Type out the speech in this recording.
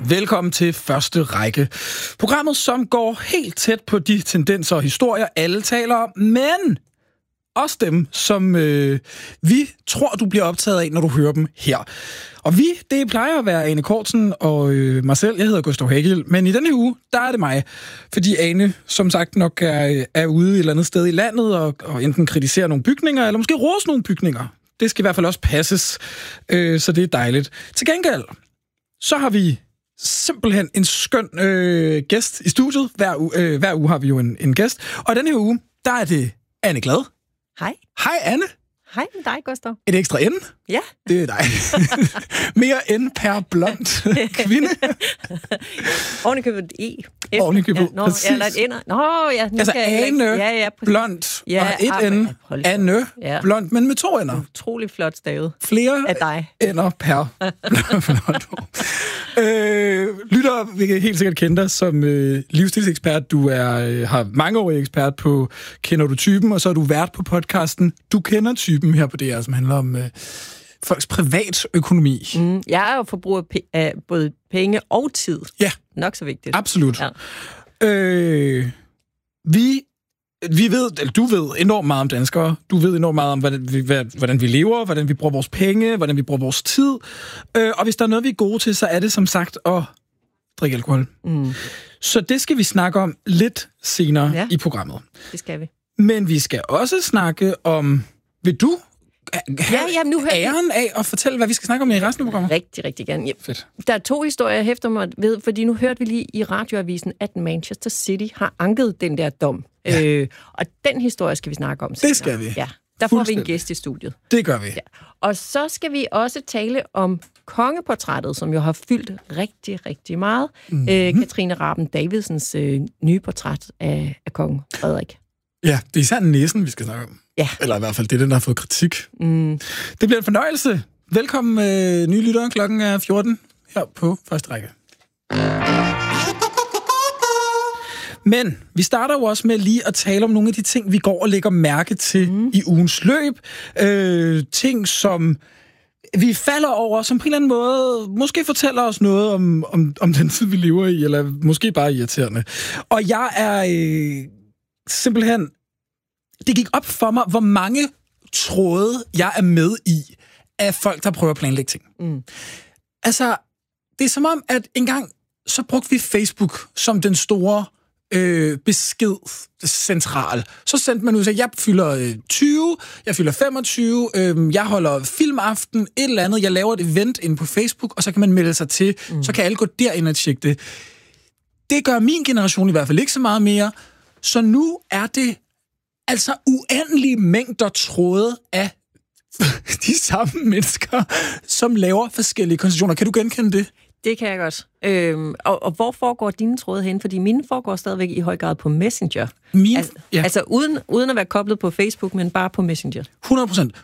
Velkommen til Første Række. Programmet, som går helt tæt på de tendenser og historier, alle taler om, men også dem, som vi tror, du bliver optaget af, når du hører dem her. Og vi, det plejer at være Ane Cortzen og mig selv. Jeg hedder Gustav Hagel, men i denne uge, der er det mig. Fordi Ane, som sagt, nok er ude et eller andet sted i landet og enten kritiserer nogle bygninger, eller måske rose nogle bygninger. Det skal i hvert fald også passes, så det er dejligt. Til gengæld, så har vi simpelthen en skøn gæst i studiet. Hver uge har vi jo en gæst. Og denne her uge, der er det Anne Glad. Hej. Hej, Anne. Hej med dig, Gustav. Et ekstra N? Ja. Det er dig. Mere N per blond kvinde. Ovenikøbet E. Ovenikøbet, ja, præcis. Eller et ender. Nå, ja. Altså Ane, blond, og et N, Anne, blond, men med 2 ender. Utrolig flot stavet. Flere af dig. Ender per blond. Lytter, vi kan helt sikkert kende dig som livsstilsekspert. Du har mangeårig ekspert på Kender du typen, og så er du vært på podcasten Du kender typen her på DR, som handler om folks privatøkonomi. Jeg er jo forbruger af både penge og tid. Ja. Nok så vigtigt. Absolut. Ja. Vi ved, eller du ved enormt meget om danskere. Du ved enormt meget om, hvordan vi lever, hvordan vi bruger vores penge, hvordan vi bruger vores tid. Og hvis der er noget, vi er gode til, så er det som sagt at drikke alkohol. Så det skal vi snakke om lidt senere i programmet. Det skal vi. Men vi skal også snakke om... Vil du nu æren af at fortælle, hvad vi skal snakke om i resten af programmet? Rigtig, rigtig gerne. Ja. Fedt. Der er 2 historier, jeg hæfter mig ved, fordi nu hørte vi lige i radioavisen, at Manchester City har anket den der dom. Ja. Og den historie skal vi snakke om senere. Det skal vi. Ja. Der får vi en gæst i studiet. Det gør vi. Ja. Og så skal vi også tale om kongeportrættet, som jo har fyldt rigtig, rigtig meget. Katrine Raben Davidsens nye portræt af kongen Frederik. Ja, det er især næsen, vi skal snakke om. Ja. Eller i hvert fald det, den har fået kritik. Det bliver en fornøjelse. Velkommen, nye lyttere. Klokken er 14 her på Første Række. Men vi starter jo også med lige at tale om nogle af de ting, vi går og lægger mærke til i ugens løb. Ting, som vi falder over, som på en eller anden måde måske fortæller os noget om den tid, vi lever i, eller måske bare irriterende. Og jeg er simpelthen... Det gik op for mig, hvor mange tråde jeg er med i af folk, der prøver at planlægge ting. Altså, det er som om, at engang så brugte vi Facebook som den store beskedcentral. Så sendte man ud og sagde, jeg fylder 20, jeg fylder 25, jeg holder filmaften, et eller andet, jeg laver et event inde på Facebook, og så kan man melde sig til, så kan alle gå derind og tjekke det. Det gør min generation i hvert fald ikke så meget mere, så nu er det altså uendelige mængder tråde af de samme mennesker, som laver forskellige konstellationer. Kan du genkende det? Det kan jeg godt. Og hvor foregår dine tråde hen? Fordi mine foregår stadigvæk i høj grad på Messenger. Altså uden at være koblet på Facebook, men bare på Messenger.